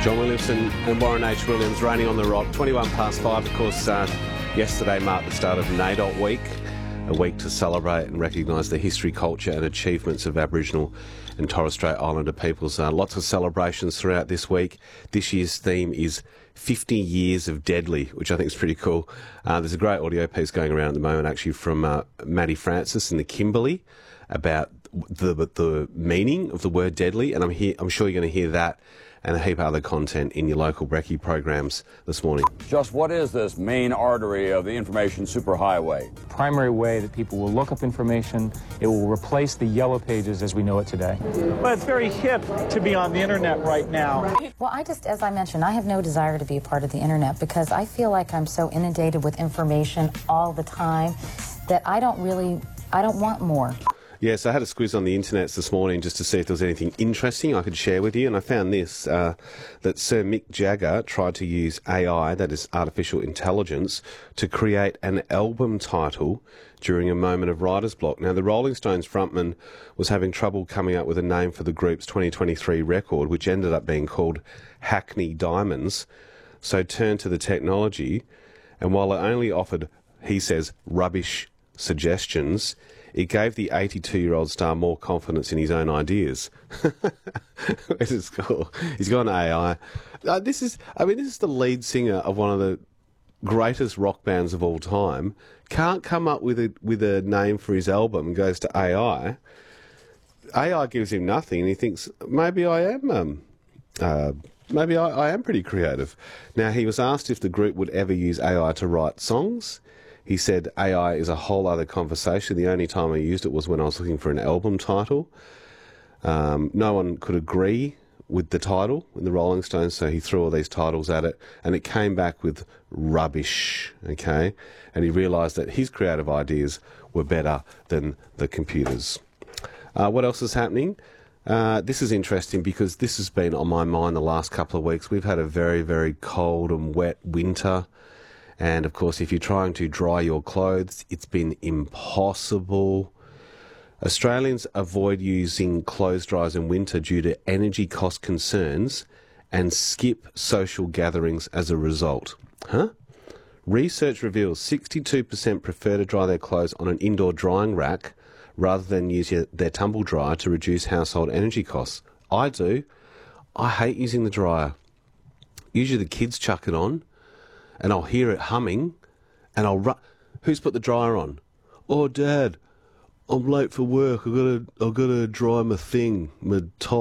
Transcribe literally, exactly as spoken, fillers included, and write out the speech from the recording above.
John Williamson and Warren H. Williams, Raining on the Rock, twenty-one past five. Of course, uh, yesterday marked the start of NAIDOC Week, a week to celebrate and recognise the history, culture and achievements of Aboriginal and Torres Strait Islander peoples. Uh, lots of celebrations throughout this week. This year's theme is fifty years of Deadly, which I think is pretty cool. Uh, there's a great audio piece going around at the moment, actually, from uh, Maddie Francis in the Kimberley about the the meaning of the word deadly, and I'm here, I'm sure you're going to hear that and a heap of other content in your local Brekkie programs this morning. Just what is this main artery of the information superhighway? Primary way that people will look up information. It will replace the yellow pages as we know it today. Well, it's very hip to be on the internet right now. Well, I just, as I mentioned, I have no desire to be a part of the internet because I feel like I'm so inundated with information all the time that I don't really, I don't want more. Yeah, so I had a squiz on the internet this morning just to see if there was anything interesting I could share with you, and I found this, uh, that Sir Mick Jagger tried to use A I, that is artificial intelligence, to create an album title during a moment of writer's block. Now, the Rolling Stones frontman was having trouble coming up with a name for the group's twenty twenty-three record, which ended up being called Hackney Diamonds, so turned to the technology, and while it only offered, he says, rubbish suggestions, it gave the eighty-two-year-old star more confidence in his own ideas. This is cool. He's got an A I. Uh, this is, I mean, this is the lead singer of one of the greatest rock bands of all time. Can't come up with a with a name for his album and goes to A I. A I gives him nothing, and he thinks maybe I am. Um, uh, maybe I, I am pretty creative. Now, he was asked if the group would ever use A I to write songs. He said, A I is a whole other conversation. The only time I used it was when I was looking for an album title. Um, no one could agree with the title in the Rolling Stones, so he threw all these titles at it, and it came back with rubbish, okay? And he realised that his creative ideas were better than the computers. Uh, what else is happening? Uh, this is interesting because this has been on my mind the last couple of weeks. We've had a very, very cold and wet winter. And, of course, if you're trying to dry your clothes, it's been impossible. Australians avoid using clothes dryers in winter due to energy cost concerns and skip social gatherings as a result. Huh? Research reveals sixty-two percent prefer to dry their clothes on an indoor drying rack rather than use their tumble dryer to reduce household energy costs. I do. I hate using the dryer. Usually the kids chuck it on, and I'll hear it humming, and I'll run. Who's put the dryer on? Oh, Dad, I'm late for work. I've got to, I've got to dry my thing, my top.